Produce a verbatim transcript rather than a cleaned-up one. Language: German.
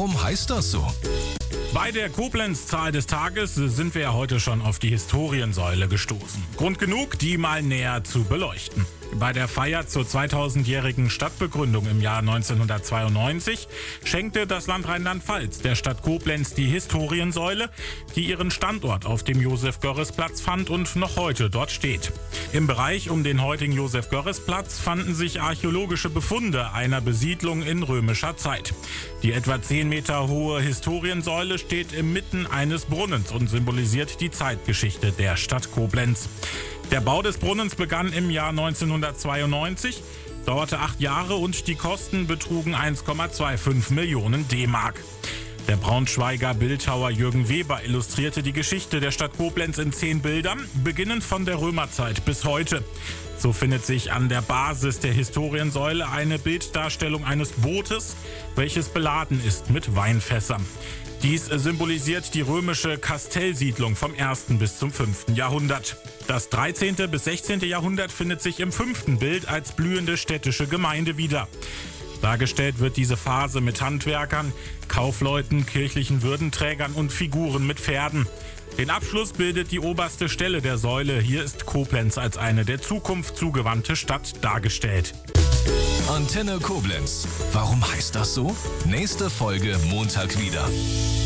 Warum heißt das so? Bei der Koblenz-Zahl des Tages sind wir ja heute schon auf die Historiensäule gestoßen. Grund genug, die mal näher zu beleuchten. Bei der Feier zur zweitausendjährigen Stadtbegründung im Jahr neunzehnhundertzweiundneunzig schenkte das Land Rheinland-Pfalz der Stadt Koblenz die Historiensäule, die ihren Standort auf dem Josef-Görres-Platz fand und noch heute dort steht. Im Bereich um den heutigen Josef-Görres-Platz fanden sich archäologische Befunde einer Besiedlung in römischer Zeit. Die etwa zehn Meter hohe Historiensäule steht inmitten eines Brunnens und symbolisiert die Zeitgeschichte der Stadt Koblenz. Der Bau des Brunnens begann im Jahr neunzehnhundertzweiundneunzig, dauerte acht Jahre und die Kosten betrugen eins Komma fünfundzwanzig Millionen D-Mark. Der Braunschweiger Bildhauer Jürgen Weber illustrierte die Geschichte der Stadt Koblenz in zehn Bildern, beginnend von der Römerzeit bis heute. So findet sich an der Basis der Historiensäule eine Bilddarstellung eines Bootes, welches beladen ist mit Weinfässern. Dies symbolisiert die römische Kastellsiedlung vom ersten bis zum fünften Jahrhundert. Das dreizehnte bis sechzehnte Jahrhundert findet sich im fünften Bild als blühende städtische Gemeinde wieder. Dargestellt wird diese Phase mit Handwerkern, Kaufleuten, kirchlichen Würdenträgern und Figuren mit Pferden. Den Abschluss bildet die oberste Stelle der Säule. Hier ist Koblenz als eine der Zukunft zugewandte Stadt dargestellt. Antenne Koblenz. Warum heißt das so? Nächste Folge Montag wieder.